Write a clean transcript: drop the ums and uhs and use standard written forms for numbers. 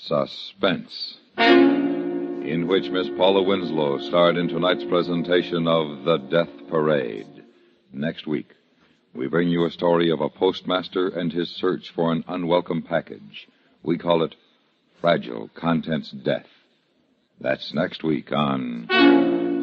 Suspense, in which Miss Paula Winslow starred in tonight's presentation of The Death Parade. Next week, we bring you a story of a postmaster and his search for an unwelcome package. We call it Fragile Contents Death. That's next week on